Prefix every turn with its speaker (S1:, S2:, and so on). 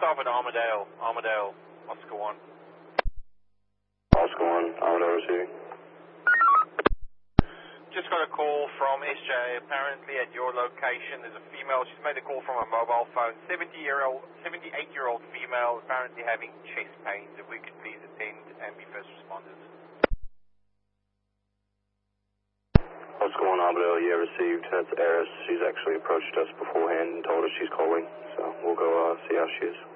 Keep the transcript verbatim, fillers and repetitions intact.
S1: off at Armadale. Armadale, Oscar one.
S2: Oscar one, Armadale receiving.
S1: Just got a call from S J. Apparently at your location there's a female. She's made a call from a mobile phone. seventy-year-old, seventy-eight-year-old female apparently having chest pains. If we could please attend and be first responders.
S2: Oscar one, Armadale, yeah, received. That's Eris. She's actually approached us beforehand and told us she's calling. So we'll go uh, see how she is.